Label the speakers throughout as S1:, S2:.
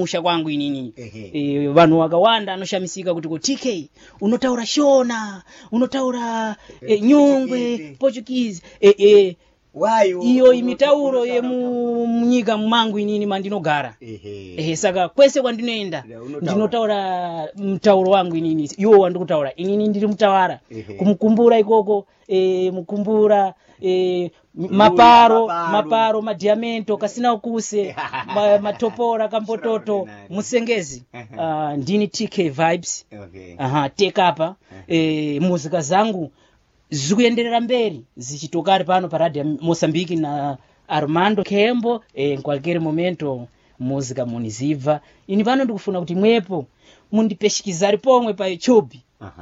S1: musha kwangu inini vanhu wakawanda anoshamisika kuti ku TK unotaura Shona, unotaura Nyungwe, Portuguese iyo imitauro yemunyika mumangu inini mandinogara saka kwese kwandinoenda ndinotaura mtauro wangu inini iwo wandikutaura inini ndiri mutawara kumkumbura ikoko mukumbura maparo madiamento kasina ukuse matopora kambototo musengezi ndini TK vibes take up muzika zangu zikuenderera mberi zichitokari pano paradio Mozambique na Armando Kembo in qualquer momento muzika munizibva ini pano ndikufuna kuti mwepo mundipeshikizari pomwe pa YouTube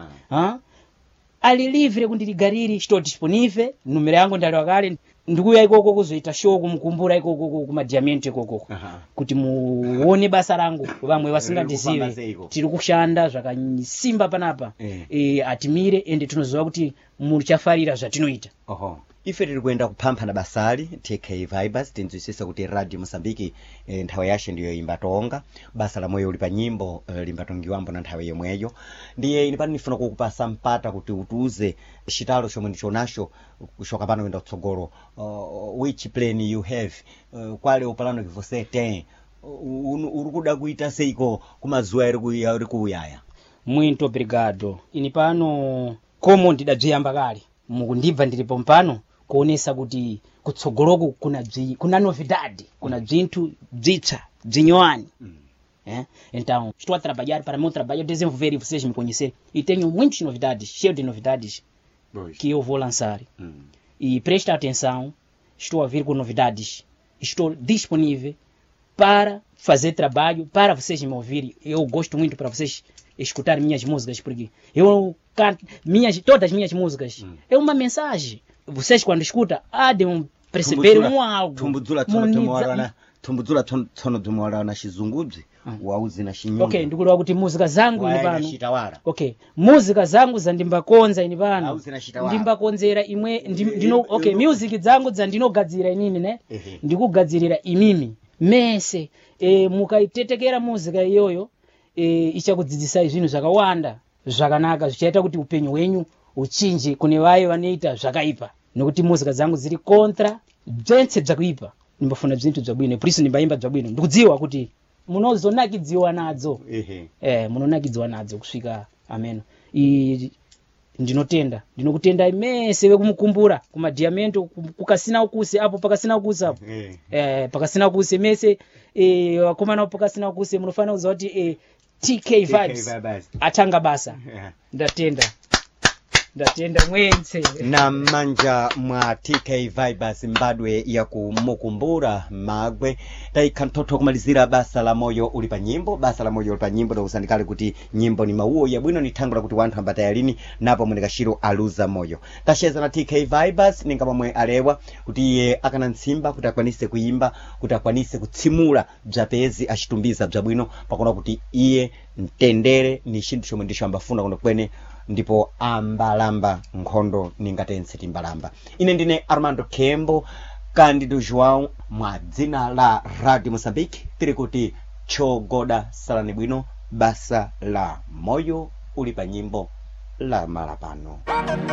S1: ali livre kundiligariri estou disponível numero yangu ndaliwa kale ndikuya ikoko kuzoita show kumkumbura ikoko kumadiamento ikoko kuti muone basa rangu vamwe vasingandizive tiri kushanda zvakasimba panapa atimire ende tunoziva kuti muchafarira zvatinoita
S2: ife tiri kuenda kupamphana basali TK Vibes tinzwisisa kuti Radio Mozambique nthawi yashe ndiyo imbatonga basa la moyo uli pa nyimbo limbatongiwambo na nthawi yomweyo ndiye ini pano nifuna kukupasa mpata kuti utuze chitalo chomwe ndichonacho kushoka pano wenda kutsogolo which plan you have kwale upalano kivose ten uri kuda kuita seiko kumazuwa iri kuuyaya.
S1: Muito obrigado. Ini pano komo ndidadziyamba kale mukundibva ndiripo mpano kuonesa kuti kutsogoloku kuna novidade, kuna bzinthu bzitsa bzinyowani. Então, estou a trabalhar para meu trabalho desenvolver e vocês me conhecerem. E tenho muitas novidades, cheio de novidades que eu vou lançar. E presta atenção, estou a vir com novidades. Estou disponível para fazer trabalho, para vocês me ouvirem. Eu gosto muito para vocês escutar minhas músicas, porque eu canto todas as minhas músicas. É uma mensagem. Vocês quando escutam, há de perceber algo.
S2: Tumbuzula tsono dzumwala na chizungudzi wauzi na chinyungu.
S1: Okay, ndikulewa kuti muzika zangu ini pano. Okay, muzika zangu zandimbakonza ini pano. Ndimbakonzera imwe okay, music zangu dzandinogadzira inini ne. Ndikugadzirira imimi. Mese mukaitetekera muzika iyoyo ichakudzidzisai zvinhu zvakawanda zvakanaka zvichaita kuti upenyu wenyu uchinje kune vaye vanoita zvakaipa nekuti muzika dzangu dziri kontra bzentse bzakuipa ndimbafuna bzinthu bzabwino purisi ndimbaimba bzabwino ndikudziwa kuti munozonakidziwa nadzo munonakidziwa nadzo kusvika amen ndinokutenda imese vekumukumbura kumadiamento kukasina ukuse apo pakasina ukuse apo pakasina ukuse mese wakomana pakasina ukuse munofana kuziva kuti TK Vibes atanga basa. Ndatenda mwense
S2: na manja mwa TK Vibes mbadwe ya kumukumbura magwe taikantoto kumalizira basa la moyo uli pa nyimbo. Basa la moyo uli pa nyimbo ndakusandikale kuti nyimbo ni mauo ya bwino ni tangula kuti wanthu ambatayalini napo mwenikashiro aluza moyo. Tasheza na TK Vibes ninga pamwe alewa kuti iye akana nsimba kuti akwanise kuimba kuti akwanise kutsimula bzapezi achitumbiza bzabwino pakona kuti iye mtendere ni chinthu chomwe ndicho ambafuna kuno kwene ndipo ambalamba nkhondo ningatense timbalamba. Ine ndine Armando Kembo Candido João mwa dzina la Radio Mozambique tiri kuti chogoda salani bwino basa la moyo uli pa nyimbo la malapano.